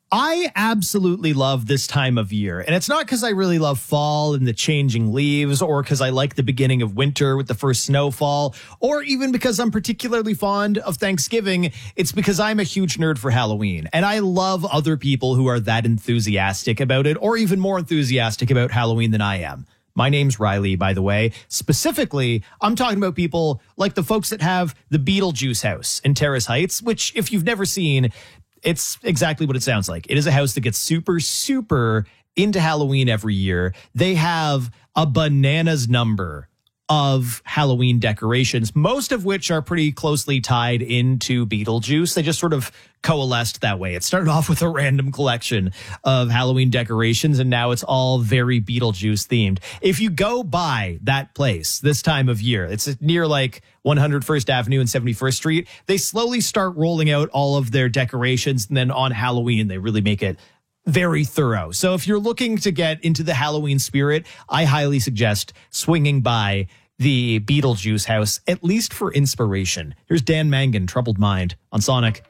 I absolutely love this time of year. And it's not because I really love fall and the changing leaves, or because I like the beginning of winter with the first snowfall, or even because I'm particularly fond of Thanksgiving. It's because I'm a huge nerd for Halloween. And I love other people who are that enthusiastic about it, or even more enthusiastic about Halloween than I am. My name's Riley, by the way. Specifically, I'm talking about people like the folks that have the Beetlejuice house in Terrace Heights, which, if you've never seen, it's exactly what it sounds like. It is a house that gets super, super into Halloween every year. They have a bananas number of Halloween decorations, most of which are pretty closely tied into Beetlejuice. They just sort of coalesced that way. It started off with a random collection of Halloween decorations, and now it's all very Beetlejuice themed. If you go by that place this time of year, it's near like 101st Avenue and 71st Street. They slowly start rolling out all of their decorations, and then on Halloween, they really make it very thorough. So if you're looking to get into the Halloween spirit, I highly suggest swinging by the Beetlejuice house, at least for inspiration. Here's Dan Mangan, Troubled Mind, on Sonic.